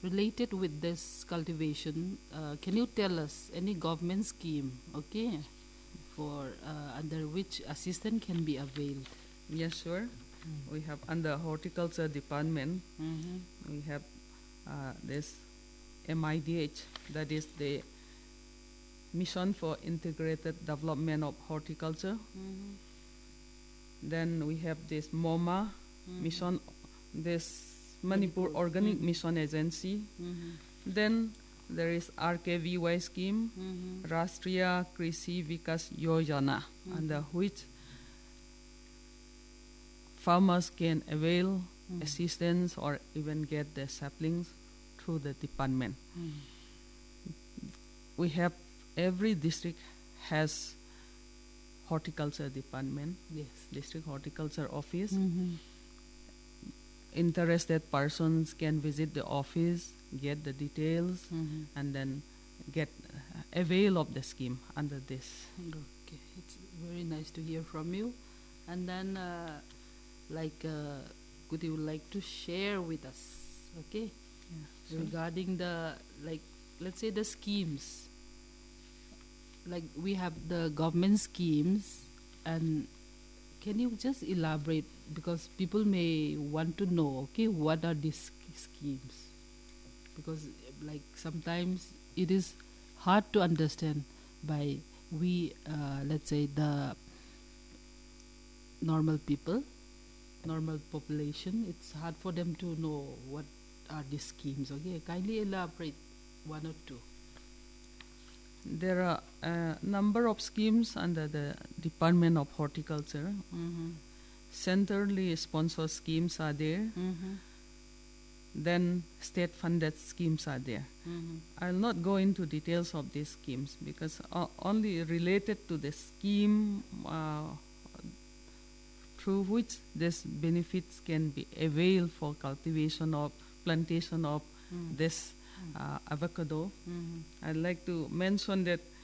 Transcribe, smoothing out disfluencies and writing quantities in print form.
related with this cultivation, can you tell us any government scheme, okay, for under which assistance can be availed? Yes, sure. We have under horticulture department, we have this MIDH, that is the Mission for Integrated Development of Horticulture. Then we have this MOMA, Mission, this Manipur Organic Mission Agency. Then there is RKVY scheme, Rashtriya Krishi Vikas Yojana, under which farmers can avail assistance or even get the saplings through the department. We have, every district has horticulture department, Yes. district horticulture office. Interested persons can visit the office, get the details, and then get avail of the scheme under this. Okay, it's very nice to hear from you. And then, could you like to share with us, okay, Sure. regarding the, like, let's say the schemes. Like we have the government schemes, and can you just elaborate, because people may want to know, okay, what are these schemes? Because like sometimes it is hard to understand by we, let's say the normal people, normal population. It's hard for them to know what are these schemes. Okay, kindly elaborate one or two. There are a number of schemes under the Department of Horticulture. Centrally sponsored schemes are there. Then state-funded schemes are there. I'll not go into details of these schemes because only related to the scheme through which these benefits can be availed for cultivation of plantation of this avocado. I'd like to mention that